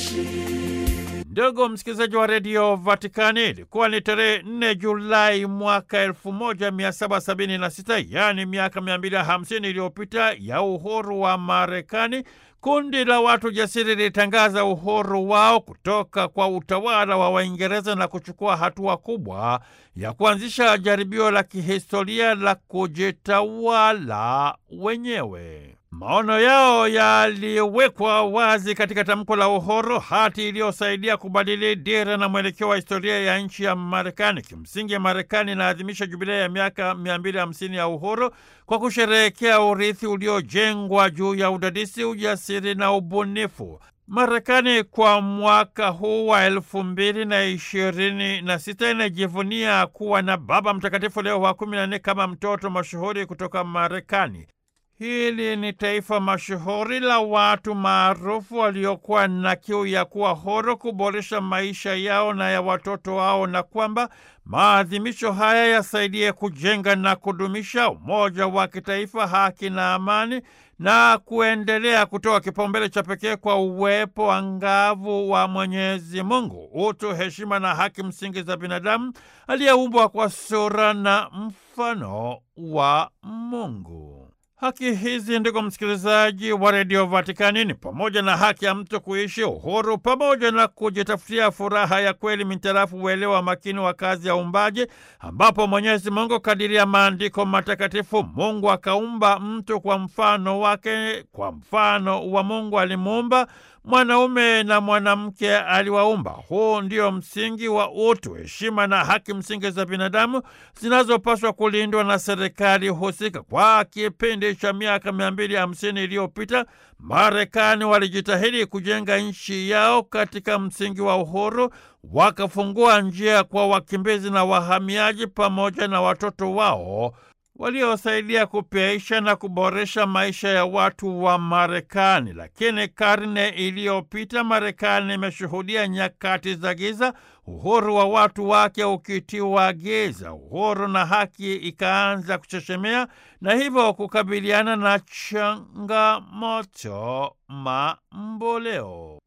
Ndugu msikilizaji wa redio Vatikani, ilikuwa ni tarehe 4 Julai mwaka 1776, yaani miaka 250 iliyopita ya uhuru wa Marekani. Kundi la watu jasiri lilitangaza uhuru wao kutoka kwa utawala wa Waingereza na kuchukua hatua kubwa ya kuanzisha jaribio la kihistoria la kujitawala wenyewe. Maono yao yaliwekwa wazi katika tamko la uhuru, hati iliyosaidia kubadili dira na mwelekeo wa historia ya nchi ya Marekani. Kimsingi, Marekani inaadhimisha jubilei ya miaka 250 ya uhuru kwa kusherehekea urithi uliojengwa juu ya udadisi, ujasiri na ubunifu. Marekani kwa mwaka huu wa 2026 inajivunia kuwa na Baba Mtakatifu Leo wa 14 kama mtoto mashuhuri kutoka Marekani. Hili ni taifa mashuhuri la watu maarufu waliokuwa na kiu ya kuwa huru, kuboresha maisha yao na ya watoto wao, na kwamba maadhimisho haya yasaidie kujenga na kudumisha umoja wa kitaifa, haki na amani, na kuendelea kutoa kipaumbele cha pekee kwa uwepo angavu wa Mwenyezi Mungu, utu, heshima na haki msingi za binadamu aliyeumbwa kwa sura na mfano wa Mungu. Haki hizi, ndugu msikilizaji wa redio Vatikani, ni pamoja na haki ya mtu kuishi uhuru pamoja na kujitafutia furaha ya kweli mintarafu uelewa makini wa kazi ya uumbaji, ambapo Mwenyezi Mungu kadiri ya maandiko matakatifu, Mungu akaumba mtu kwa mfano wake, kwa mfano wa Mungu alimuumba, mwanaume na mwanamke aliwaumba. Huu ndio msingi wa utu, heshima na haki msingi za binadamu zinazopaswa kulindwa na serikali husika. Kwa kipindi cha miaka 250 iliyopita, Marekani walijitahidi kujenga nchi yao katika msingi wa uhuru, wakafungua njia kwa wakimbizi na wahamiaji pamoja na watoto wao, waliosaidia kupyaisha na kuboresha maisha ya watu wa Marekani. Lakini karne iliyopita, Marekani imeshuhudia nyakati za giza, uhuru wa watu wake ukitiwa giza, uhuru na haki ikaanza kuchechemea, na hivyo kukabiliana na changamoto mamboleo.